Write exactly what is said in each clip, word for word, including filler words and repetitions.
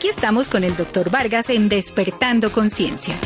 Aquí estamos con el doctor Vargas en Despertando Conciencia.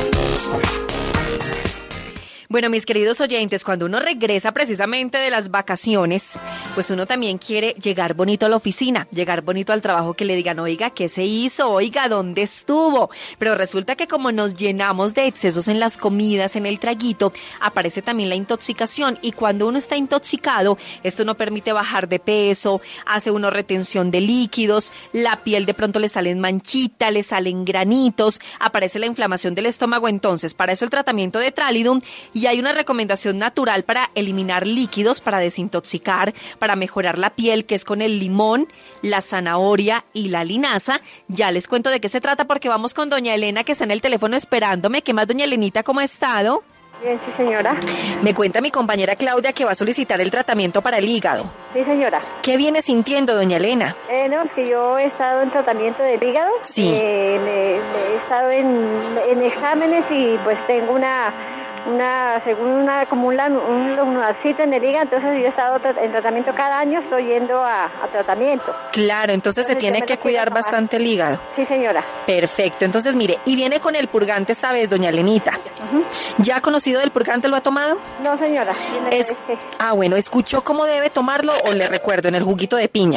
Bueno, mis queridos oyentes, cuando uno regresa precisamente de las vacaciones, pues uno también quiere llegar bonito a la oficina, llegar bonito al trabajo, que le digan, oiga, ¿qué se hizo? Oiga, ¿dónde estuvo? Pero resulta que como nos llenamos de excesos en las comidas, en el traguito, aparece también la intoxicación. Y cuando uno está intoxicado, esto no permite bajar de peso, hace uno retención de líquidos, la piel de pronto le salen manchitas, le salen granitos, aparece la inflamación del estómago. Entonces, para eso el tratamiento de Tralidum. Y hay una recomendación natural para eliminar líquidos, para desintoxicar, para mejorar la piel, que es con el limón, la zanahoria y la linaza. Ya les cuento de qué se trata porque vamos con doña Elena, que está en el teléfono esperándome. ¿Qué más, doña Elenita? ¿Cómo ha estado? Bien, sí, señora. Me cuenta mi compañera Claudia que va a solicitar el tratamiento para el hígado. Sí, señora. ¿Qué viene sintiendo, doña Elena? Eh, no, es que yo he estado en tratamiento del hígado. Sí. Eh, le- le he estado en, en exámenes y pues tengo una... una según una como un, lan- un lunarcito en el hígado, entonces yo he estado tra- en tratamiento cada año, estoy yendo a, a tratamiento. Claro, entonces, Entonces, se yo tiene me que lo quiero cuidar tomar. bastante el hígado. Sí, señora. Perfecto, entonces mire, y viene con el purgante esta vez, doña Elenita. Ujú. ¿Ya ha conocido del purgante? ¿Lo ha tomado? No, señora. Tiene Es- que- ah, bueno, ¿escuchó cómo debe tomarlo o le recuerdo? En el juguito de piña.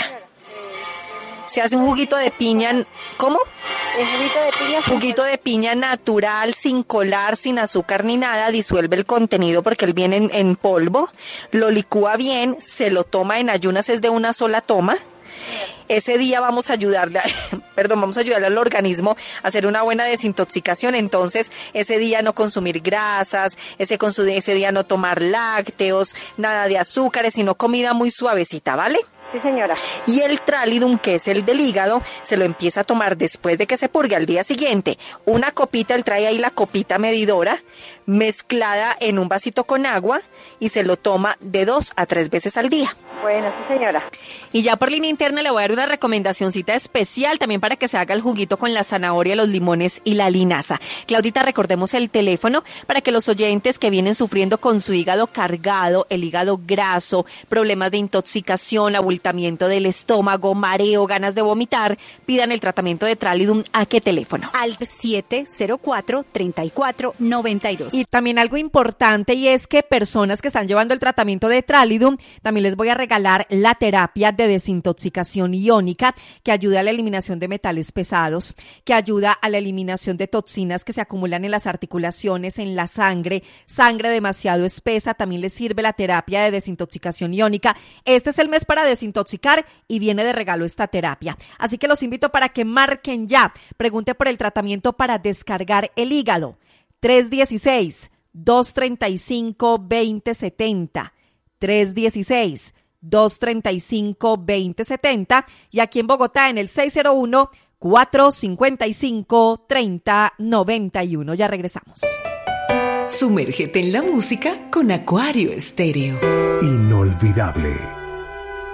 Se hace un juguito de piña, ¿cómo? El juguito de piña. Juguito de piña natural, sin colar, sin azúcar ni nada, disuelve el contenido porque él viene en, en polvo, lo licúa bien, se lo toma en ayunas, es de una sola toma. Ese día vamos a ayudarle, perdón, vamos a ayudarle al organismo a hacer una buena desintoxicación. Entonces, ese día no consumir grasas, ese, consu- ese día no tomar lácteos, nada de azúcares, sino comida muy suavecita, ¿vale? Sí, señora. Y el Tralidum, que es el del hígado, se lo empieza a tomar después de que se purgue al día siguiente. Una copita, él trae ahí la copita medidora, mezclada en un vasito con agua, y se lo toma de dos a tres veces al día. Bueno, sí, señora. Y ya por línea interna le voy a dar una recomendacioncita especial también para que se haga el juguito con la zanahoria, los limones y la linaza. Claudita, recordemos el teléfono para que los oyentes que vienen sufriendo con su hígado cargado, el hígado graso, problemas de intoxicación, abultamiento del estómago, mareo, ganas de vomitar, pidan el tratamiento de Tralidum. ¿A qué teléfono? Al siete cero cuatro, tres cuatro nueve dos. Y también algo importante, y es que personas que están llevando el tratamiento de Tralidum, también les voy a regalar la terapia de desintoxicación iónica, que ayuda a la eliminación de metales pesados, que ayuda a la eliminación de toxinas que se acumulan en las articulaciones, en la sangre, sangre demasiado espesa. También les sirve la terapia de desintoxicación iónica. Este es el mes para desintoxicar y viene de regalo esta terapia. Así que los invito para que marquen ya. Pregunte por el tratamiento para descargar el hígado. tres uno seis, dos tres cinco, dos cero siete cero. tres uno seis, dos tres cinco, dos cero siete cero. Y aquí en Bogotá en el seis cero uno, cuatro cinco cinco, tres cero nueve uno. Ya regresamos. Sumérgete en la música con Acuario Estéreo. Inolvidable.